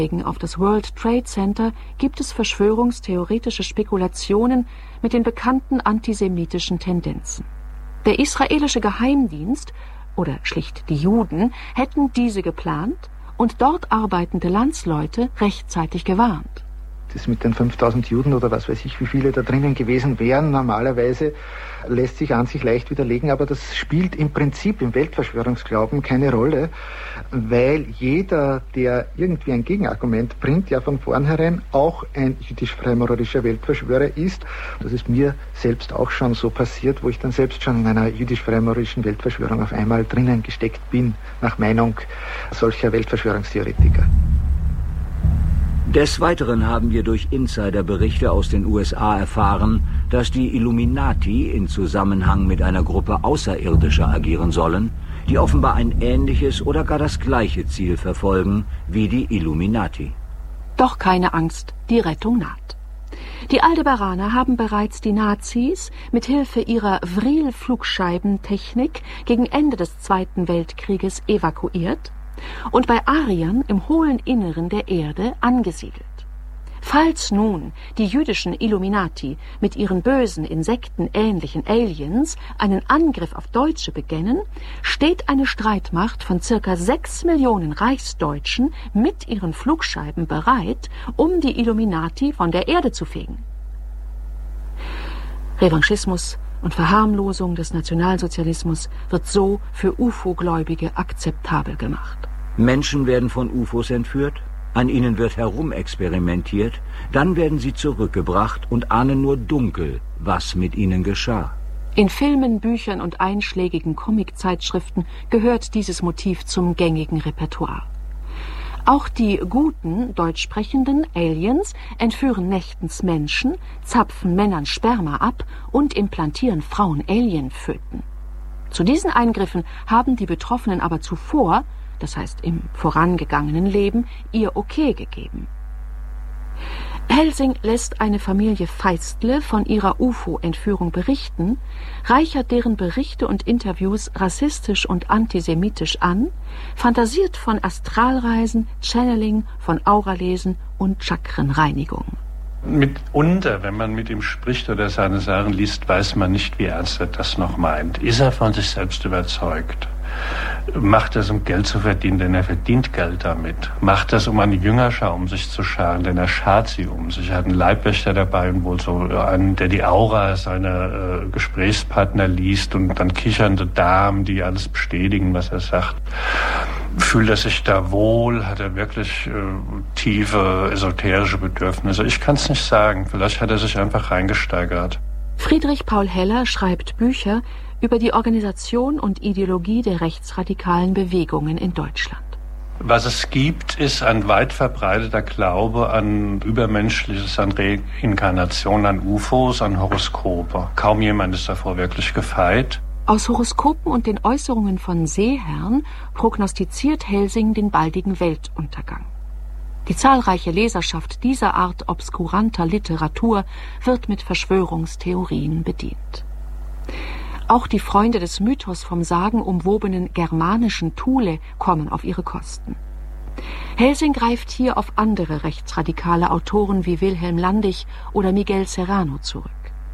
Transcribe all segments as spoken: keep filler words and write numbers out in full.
Auf das World Trade Center gibt es verschwörungstheoretische Spekulationen mit den bekannten antisemitischen Tendenzen. Der israelische Geheimdienst oder schlicht die Juden hätten diese geplant und dort arbeitende Landsleute rechtzeitig gewarnt. Das mit den fünftausend Juden oder was weiß ich, wie viele da drinnen gewesen wären, normalerweise lässt sich an sich leicht widerlegen, aber das spielt im Prinzip im Weltverschwörungsglauben keine Rolle, weil jeder, der irgendwie ein Gegenargument bringt, ja von vornherein auch ein jüdisch-freimaurerischer Weltverschwörer ist. Das ist mir selbst auch schon so passiert, wo ich dann selbst schon in einer jüdisch-freimaurerischen Weltverschwörung auf einmal drinnen gesteckt bin, nach Meinung solcher Weltverschwörungstheoretiker. Des Weiteren haben wir durch Insiderberichte aus den U S A erfahren, dass die Illuminati in Zusammenhang mit einer Gruppe Außerirdischer agieren sollen, die offenbar ein ähnliches oder gar das gleiche Ziel verfolgen wie die Illuminati. Doch keine Angst, die Rettung naht. Die Aldebaraner haben bereits die Nazis mit Hilfe ihrer Vril-Flugscheibentechnik gegen Ende des Zweiten Weltkrieges evakuiert und bei Ariern im hohlen Inneren der Erde angesiedelt. Falls nun die jüdischen Illuminati mit ihren bösen, insektenähnlichen Aliens einen Angriff auf Deutsche beginnen, steht eine Streitmacht von circa sechs Millionen Reichsdeutschen mit ihren Flugscheiben bereit, um die Illuminati von der Erde zu fegen. Revanchismus und Verharmlosung des Nationalsozialismus wird so für U F O-Gläubige akzeptabel gemacht. Menschen werden von U F Os entführt, an ihnen wird herumexperimentiert, dann werden sie zurückgebracht und ahnen nur dunkel, was mit ihnen geschah. In Filmen, Büchern und einschlägigen Comiczeitschriften gehört dieses Motiv zum gängigen Repertoire. Auch die guten, deutsch sprechenden Aliens entführen nächtens Menschen, zapfen Männern Sperma ab und implantieren Frauen Alienföten. Zu diesen Eingriffen haben die Betroffenen aber zuvor, das heißt im vorangegangenen Leben, ihr Okay gegeben. Helsing lässt eine Familie Feistle von ihrer U F O-Entführung berichten, reichert deren Berichte und Interviews rassistisch und antisemitisch an, fantasiert von Astralreisen, Channeling, von Auralesen und Chakrenreinigung. Mitunter, wenn man mit ihm spricht oder seine Sachen liest, weiß man nicht, wie ernst er das noch meint. Ist er von sich selbst überzeugt? Macht er es, um Geld zu verdienen, denn er verdient Geld damit? Macht er es, um eine Jüngerschar um sich zu scharen, denn er schart sie um sich? Er hat einen Leibwächter dabei und wohl so einen, der die Aura seiner äh, Gesprächspartner liest und dann kichernde Damen, die alles bestätigen, was er sagt. Fühlt er sich da wohl? Hat er wirklich äh, tiefe, esoterische Bedürfnisse? Ich kann es nicht sagen. Vielleicht hat er sich einfach reingesteigert. Friedrich Paul Heller schreibt Bücher über die Organisation und Ideologie der rechtsradikalen Bewegungen in Deutschland. Was es gibt, ist ein weit verbreiteter Glaube an Übermenschliches, an Reinkarnation, an U F Os, an Horoskope. Kaum jemand ist davor wirklich gefeit. Aus Horoskopen und den Äußerungen von Seeherren prognostiziert Helsing den baldigen Weltuntergang. Die zahlreiche Leserschaft dieser Art obskuranter Literatur wird mit Verschwörungstheorien bedient. Auch die Freunde des Mythos vom sagenumwobenen germanischen Thule kommen auf ihre Kosten. Helsing greift hier auf andere rechtsradikale Autoren wie Wilhelm Landig oder Miguel Serrano zurück.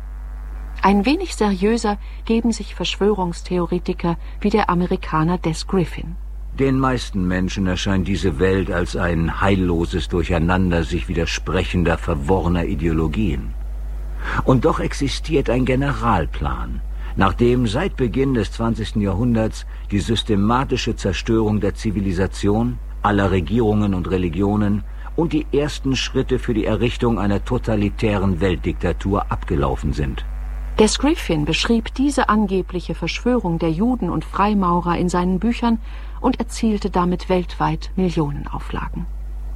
Ein wenig seriöser geben sich Verschwörungstheoretiker wie der Amerikaner Des Griffin. Den meisten Menschen erscheint diese Welt als ein heilloses Durcheinander sich widersprechender, verworrener Ideologien. Und doch existiert ein Generalplan, nachdem seit Beginn des zwanzigsten Jahrhunderts die systematische Zerstörung der Zivilisation, aller Regierungen und Religionen und die ersten Schritte für die Errichtung einer totalitären Weltdiktatur abgelaufen sind. Des Griffin beschrieb diese angebliche Verschwörung der Juden und Freimaurer in seinen Büchern und erzielte damit weltweit Millionenauflagen.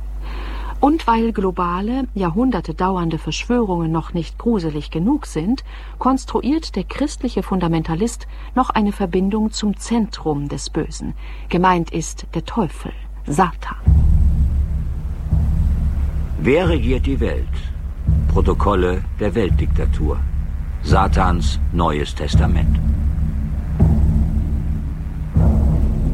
Und weil globale, Jahrhunderte dauernde Verschwörungen noch nicht gruselig genug sind, konstruiert der christliche Fundamentalist noch eine Verbindung zum Zentrum des Bösen. Gemeint ist der Teufel, Satan. Wer regiert die Welt? Protokolle der Weltdiktatur. Satans Neues Testament.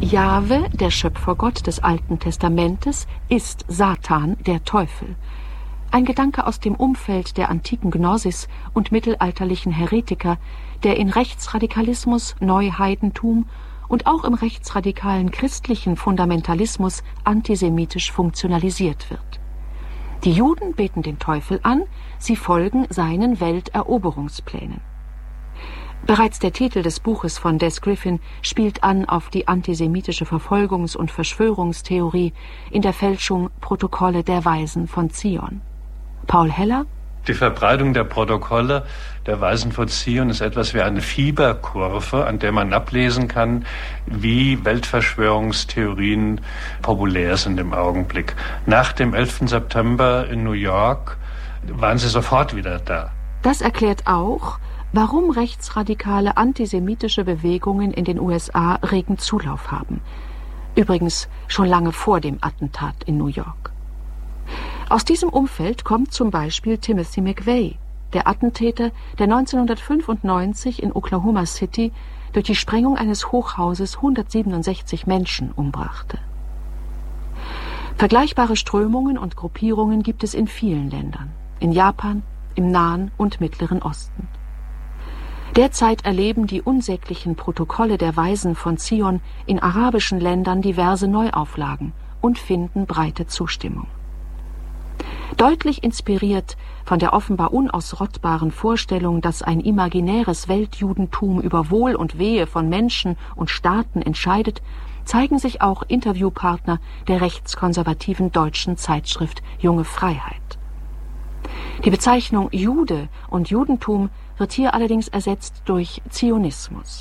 Jahwe, der Schöpfergott des Alten Testamentes, ist Satan, der Teufel. Ein Gedanke aus dem Umfeld der antiken Gnosis und mittelalterlichen Heretiker, der in Rechtsradikalismus, Neuheidentum und auch im rechtsradikalen christlichen Fundamentalismus antisemitisch funktionalisiert wird. Die Juden beten den Teufel an, sie folgen seinen Welteroberungsplänen. Bereits der Titel des Buches von Des Griffin spielt an auf die antisemitische Verfolgungs- und Verschwörungstheorie in der Fälschung Protokolle der Weisen von Zion. Paul Heller: Die Verbreitung der Protokolle der Weisen von Zion ist etwas wie eine Fieberkurve, an der man ablesen kann, wie Weltverschwörungstheorien populär sind im Augenblick. Nach dem elften September in New York waren sie sofort wieder da. Das erklärt auch, warum rechtsradikale antisemitische Bewegungen in den U S A regen Zulauf haben. Übrigens schon lange vor dem Attentat in New York. Aus diesem Umfeld kommt zum Beispiel Timothy McVeigh, der Attentäter, der neunzehnhundertfünfundneunzig in Oklahoma City durch die Sprengung eines Hochhauses hundertsiebenundsechzig Menschen umbrachte. Vergleichbare Strömungen und Gruppierungen gibt es in vielen Ländern, in Japan, im Nahen und Mittleren Osten. Derzeit erleben die unsäglichen Protokolle der Weisen von Zion in arabischen Ländern diverse Neuauflagen und finden breite Zustimmung. Deutlich inspiriert von der offenbar unausrottbaren Vorstellung, dass ein imaginäres Weltjudentum über Wohl und Wehe von Menschen und Staaten entscheidet, zeigen sich auch Interviewpartner der rechtskonservativen deutschen Zeitschrift Junge Freiheit. Die Bezeichnung Jude und Judentum wird hier allerdings ersetzt durch Zionismus.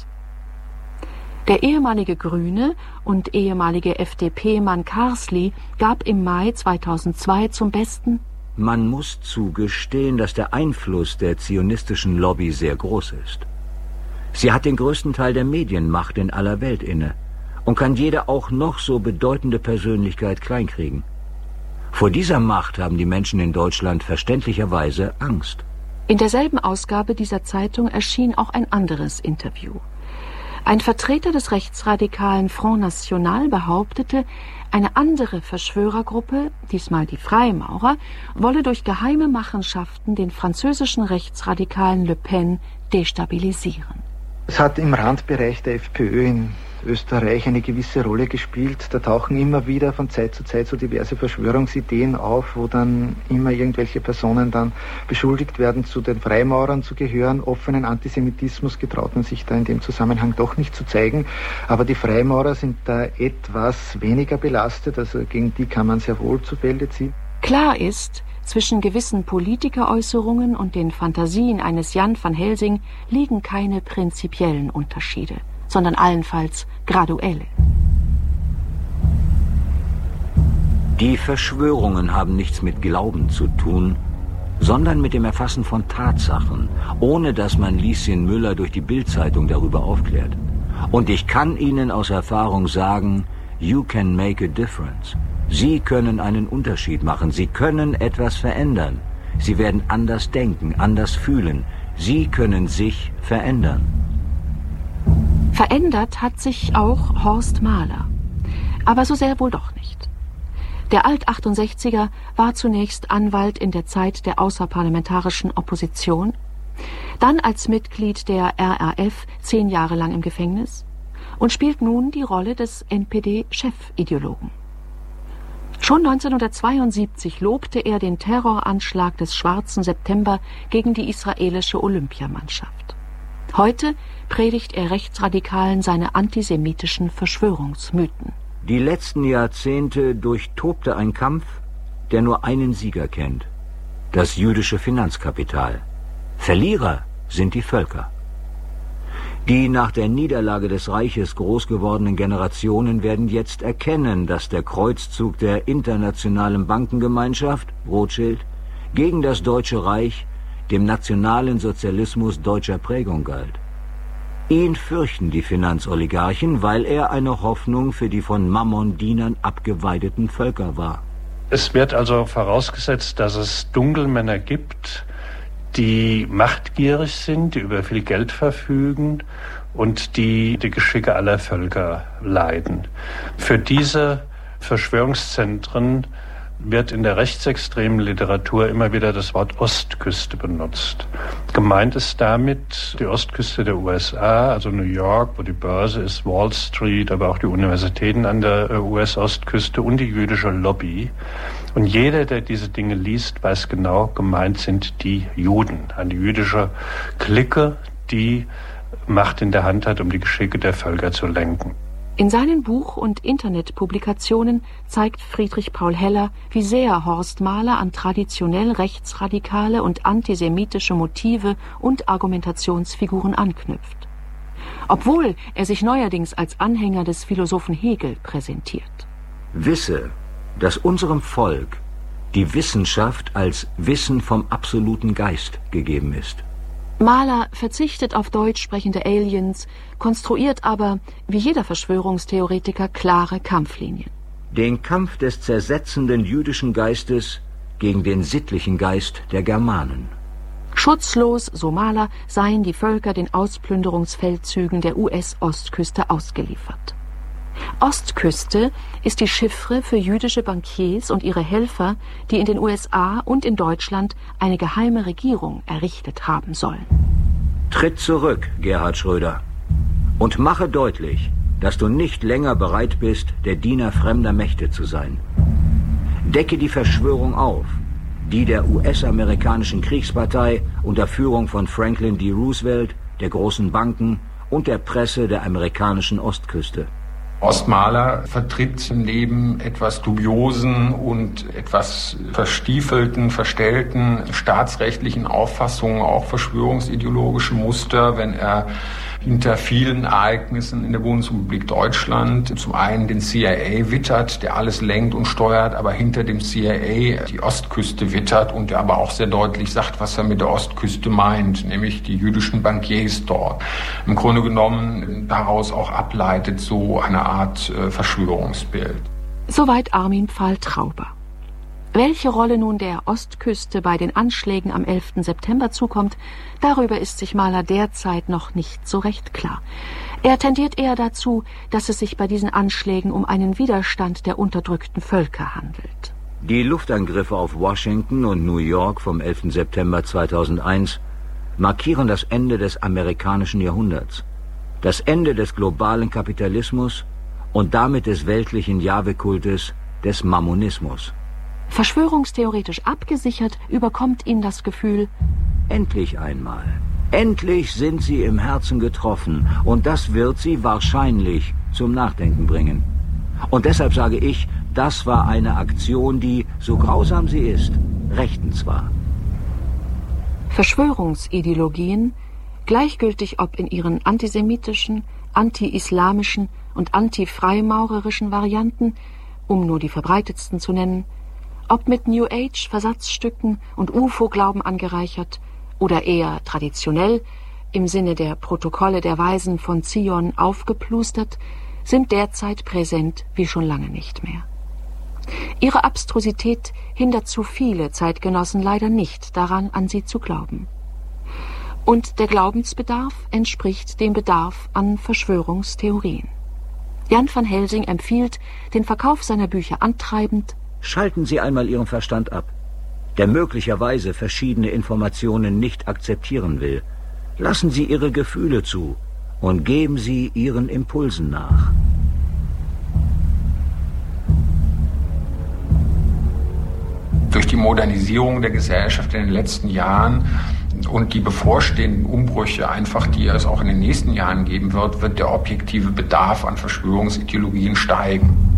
Der ehemalige Grüne und ehemalige F D P-Mann Carsley gab im Mai zweitausendzwei zum Besten: Man muss zugestehen, dass der Einfluss der zionistischen Lobby sehr groß ist. Sie hat den größten Teil der Medienmacht in aller Welt inne und kann jede auch noch so bedeutende Persönlichkeit kleinkriegen. Vor dieser Macht haben die Menschen in Deutschland verständlicherweise Angst. In derselben Ausgabe dieser Zeitung erschien auch ein anderes Interview. Ein Vertreter des rechtsradikalen Front National behauptete, eine andere Verschwörergruppe, diesmal die Freimaurer, wolle durch geheime Machenschaften den französischen Rechtsradikalen Le Pen destabilisieren. Es hat im Randbereich der FPÖ in Österreich eine gewisse Rolle gespielt. Da tauchen immer wieder von Zeit zu Zeit so diverse Verschwörungsideen auf, wo dann immer irgendwelche Personen dann beschuldigt werden, zu den Freimaurern zu gehören. Offenen Antisemitismus getraut man sich da in dem Zusammenhang doch nicht zu zeigen. Aber die Freimaurer sind da etwas weniger belastet, also gegen die kann man sehr wohl zu Felde ziehen. Klar ist, zwischen gewissen Politikeräußerungen und den Fantasien eines Jan van Helsing liegen keine prinzipiellen Unterschiede, sondern allenfalls graduelle. Die Verschwörungen haben nichts mit Glauben zu tun, sondern mit dem Erfassen von Tatsachen, ohne dass man Lieschen Müller durch die Bild-Zeitung darüber aufklärt. Und ich kann Ihnen aus Erfahrung sagen, you can make a difference. Sie können einen Unterschied machen, Sie können etwas verändern. Sie werden anders denken, anders fühlen. Sie können sich verändern. Verändert hat sich auch Horst Mahler. Aber so sehr wohl doch nicht. Der Alt-achtundsechziger war zunächst Anwalt in der Zeit der außerparlamentarischen Opposition, dann als Mitglied der R A F zehn Jahre lang im Gefängnis und spielt nun die Rolle des N P D-Chefideologen. Schon neunzehnhundertzweiundsiebzig lobte er den Terroranschlag des Schwarzen September gegen die israelische Olympiamannschaft. Heute predigt er Rechtsradikalen seine antisemitischen Verschwörungsmythen. Die letzten Jahrzehnte durchtobte ein Kampf, der nur einen Sieger kennt: das jüdische Finanzkapital. Verlierer sind die Völker. Die nach der Niederlage des Reiches groß gewordenen Generationen werden jetzt erkennen, dass der Kreuzzug der internationalen Bankengemeinschaft, Rothschild, gegen das Deutsche Reich, dem nationalen Sozialismus deutscher Prägung galt. Ihn fürchten die Finanzoligarchen, weil er eine Hoffnung für die von Mammon-Dienern abgeweideten Völker war. Es wird also vorausgesetzt, dass es Dunkelmänner gibt, die machtgierig sind, die über viel Geld verfügen und die die Geschicke aller Völker leiten. Für diese Verschwörungszentren wird in der rechtsextremen Literatur immer wieder das Wort Ostküste benutzt. Gemeint ist damit die Ostküste der U S A, also New York, wo die Börse ist, Wall Street, aber auch die Universitäten an der U S-Ostküste und die jüdische Lobby. Und jeder, der diese Dinge liest, weiß genau, gemeint sind die Juden, eine jüdische Clique, die Macht in der Hand hat, um die Geschicke der Völker zu lenken. In seinen Buch- und Internetpublikationen zeigt Friedrich Paul Heller, wie sehr Horst Mahler an traditionell rechtsradikale und antisemitische Motive und Argumentationsfiguren anknüpft. Obwohl er sich neuerdings als Anhänger des Philosophen Hegel präsentiert. Wisse, dass unserem Volk die Wissenschaft als Wissen vom absoluten Geist gegeben ist. Mahler verzichtet auf deutsch sprechende Aliens, konstruiert aber, wie jeder Verschwörungstheoretiker, klare Kampflinien. Den Kampf des zersetzenden jüdischen Geistes gegen den sittlichen Geist der Germanen. Schutzlos, so Mahler, seien die Völker den Ausplünderungsfeldzügen der U S-Ostküste ausgeliefert. Ostküste ist die Chiffre für jüdische Bankiers und ihre Helfer, die in den U S A und in Deutschland eine geheime Regierung errichtet haben sollen. Tritt zurück, Gerhard Schröder, und mache deutlich, dass du nicht länger bereit bist, der Diener fremder Mächte zu sein. Decke die Verschwörung auf, die der U S-amerikanischen Kriegspartei unter Führung von Franklin D. Roosevelt, der großen Banken und der Presse der amerikanischen Ostküste. Horst Mahler vertritt neben etwas dubiosen und etwas verstiefelten, verstellten staatsrechtlichen Auffassungen auch verschwörungsideologische Muster, wenn er hinter vielen Ereignissen in der Bundesrepublik Deutschland zum einen den C I A wittert, der alles lenkt und steuert, aber hinter dem C I A die Ostküste wittert und der aber auch sehr deutlich sagt, was er mit der Ostküste meint, nämlich die jüdischen Bankiers dort. Im Grunde genommen daraus auch ableitet so eine Art äh, Verschwörungsbild. Soweit Armin Pfahl-Trauber. Welche Rolle nun der Ostküste bei den Anschlägen am elften September zukommt, darüber ist sich Mahler derzeit noch nicht so recht klar. Er tendiert eher dazu, dass es sich bei diesen Anschlägen um einen Widerstand der unterdrückten Völker handelt. Die Luftangriffe auf Washington und New York vom elften September zweitausendeins markieren das Ende des amerikanischen Jahrhunderts, das Ende des globalen Kapitalismus und damit des weltlichen Jahwe-Kultes, des Mammonismus. Verschwörungstheoretisch abgesichert überkommt ihn das Gefühl, endlich einmal, endlich sind sie im Herzen getroffen und das wird sie wahrscheinlich zum Nachdenken bringen. Und deshalb sage ich, das war eine Aktion, die, so grausam sie ist, rechtens war. Verschwörungsideologien, gleichgültig ob in ihren antisemitischen, anti-islamischen und anti-freimaurerischen Varianten, um nur die verbreitetsten zu nennen, ob mit New Age Versatzstücken und U F O-Glauben angereichert oder eher traditionell im Sinne der Protokolle der Weisen von Zion aufgeplustert, sind derzeit präsent wie schon lange nicht mehr. Ihre Abstrusität hindert zu viele Zeitgenossen leider nicht daran, an sie zu glauben. Und der Glaubensbedarf entspricht dem Bedarf an Verschwörungstheorien. Jan van Helsing empfiehlt, den Verkauf seiner Bücher antreibend: Schalten Sie einmal Ihren Verstand ab, der möglicherweise verschiedene Informationen nicht akzeptieren will. Lassen Sie Ihre Gefühle zu und geben Sie Ihren Impulsen nach. Durch die Modernisierung der Gesellschaft in den letzten Jahren und die bevorstehenden Umbrüche, einfach die es auch in den nächsten Jahren geben wird, wird der objektive Bedarf an Verschwörungsideologien steigen.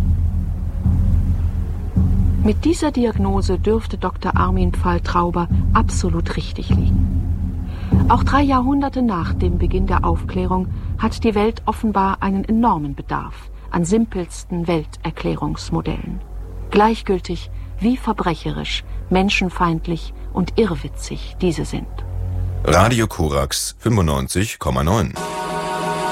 Mit dieser Diagnose dürfte Doktor Armin Pfahl-Trauber absolut richtig liegen. Auch drei Jahrhunderte nach dem Beginn der Aufklärung hat die Welt offenbar einen enormen Bedarf an simpelsten Welterklärungsmodellen. Gleichgültig, wie verbrecherisch, menschenfeindlich und irrwitzig diese sind. Radio Korax fünfundneunzig Komma neun.